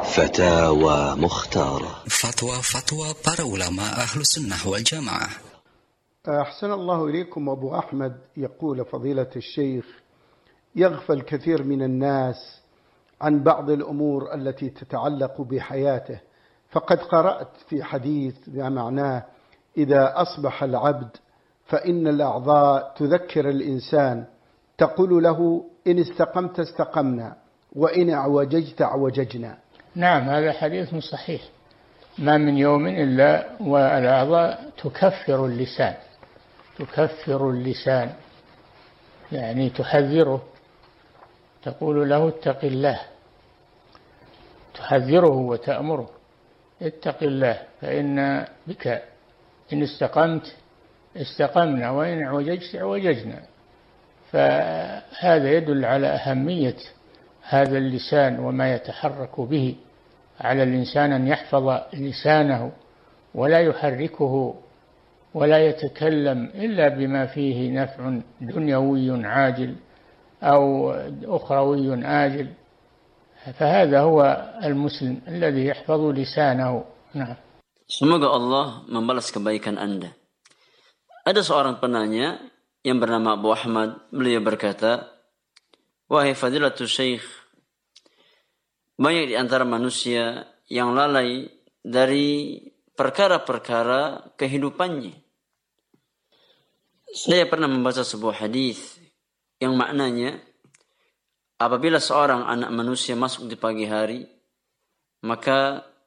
فتاوى مختارة. فتوى para ulama ahlu sunnah wal jamaah. أحسن الله إليكم. أبو أحمد يقول فضيلة الشيخ: يغفل كثير من الناس عن بعض الأمور التي تتعلق بحياته، فقد قرأت في حديث بمعناه: إذا أصبح العبد فإن الأعضاء تذكر الإنسان، تقول له إن استقمت استقمنا وإن اعوججت اعوججنا. نعم، هذا حديث صحيح. ما من يوم إلا والأعضاء تكفر اللسان، يعني تحذره، تقول له اتق الله، تحذره وتأمره: اتق الله فإن بك إن استقمت استقمنا وإن اعوججت اعوججنا. فهذا يدل على أهمية هذا اللسان وما يتحرك به. على الإنسان أن يحفظ لسانه ولا يحركه ولا يتكلم إلا بما فيه نفع دنيوي عاجل أو أخروي آجل. فهذا هو المسلم الذي يحفظ لسانه. نعم. Semoga Allah membalas kebaikan Anda. Ada seorang penanya yang bernama Abu Ahmad. Beliau berkata, wahai fadilatul syekh, banyak di antara manusia yang lalai dari perkara-perkara kehidupannya. Saya pernah membaca sebuah hadis yang maknanya, apabila seorang anak manusia masuk di pagi hari, maka